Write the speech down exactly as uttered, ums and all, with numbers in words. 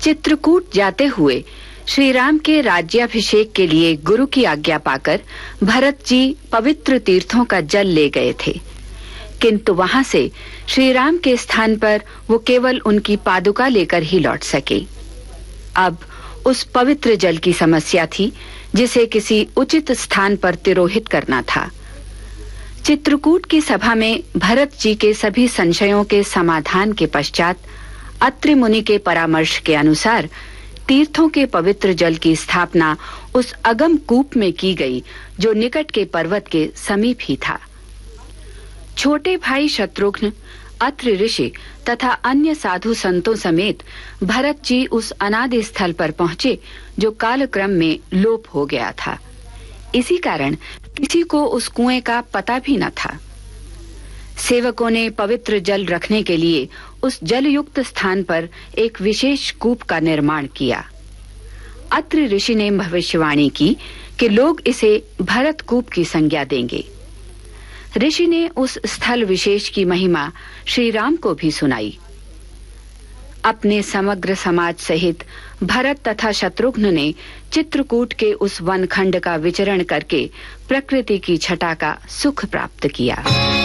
चित्रकूट जाते हुए श्री राम के राज्याभिषेक के लिए गुरु की आज्ञा पाकर भरत जी पवित्र तीर्थों का जल ले गए थे, किंतु वहां से श्री राम के स्थान पर वो केवल उनकी पादुका लेकर ही लौट सके। अब उस पवित्र जल की समस्या थी जिसे किसी उचित स्थान पर तिरोहित करना था। चित्रकूट की सभा में भरत जी के सभी संशयों के समाधान के पश्चात अत्रि मुनि के परामर्श के अनुसार तीर्थों के पवित्र जल की स्थापना उस अगम कूप में की गई जो निकट के पर्वत के समीप ही था। छोटे भाई शत्रुघ्न, अत्रि ऋषि तथा अन्य साधु संतों समेत भरत जी उस अनादि स्थल पर पहुंचे जो कालक्रम में लोप हो गया था। इसी कारण किसी को उस कुएं का पता भी न था। सेवकों ने पवित्र जल रखने के लिए उस जलयुक्त स्थान पर एक विशेष कूप का निर्माण किया। अत्रि ऋषि ने भविष्यवाणी की कि लोग इसे भरत कूप की संज्ञा देंगे। ऋषि ने उस स्थल विशेष की महिमा श्री राम को भी सुनाई। अपने समग्र समाज सहित भरत तथा शत्रुघ्न ने चित्रकूट के उस वनखंड का विचरण करके प्रकृति की छटा का सुख प्राप्त किया।